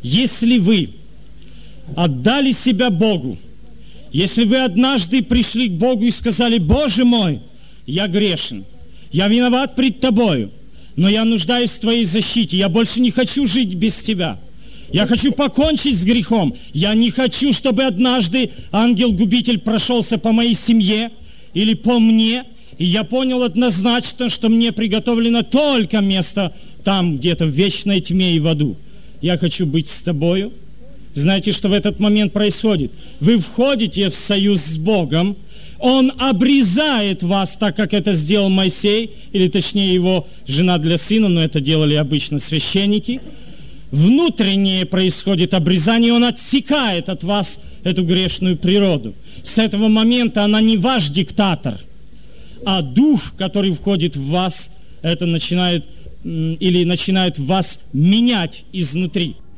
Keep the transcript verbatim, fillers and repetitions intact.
Если вы отдали себя Богу, если вы однажды пришли к Богу и сказали: «Боже мой, я грешен, я виноват пред Тобою, но я нуждаюсь в Твоей защите, я больше не хочу жить без Тебя, я хочу покончить с грехом, я не хочу, чтобы однажды ангел-губитель прошелся по моей семье или по мне, и я понял однозначно, что мне приготовлено только место там, где-то в вечной тьме и в аду. Я хочу быть с Тобою». Знаете, что в этот момент происходит? Вы входите в союз с Богом, Он обрезает вас, так как это сделал Моисей, или точнее его жена для сына, но это делали обычно священники. Внутреннее происходит обрезание, Он отсекает от вас эту грешную природу. С этого момента она не ваш диктатор, а дух, который входит в вас, это начинает или начинает вас менять изнутри.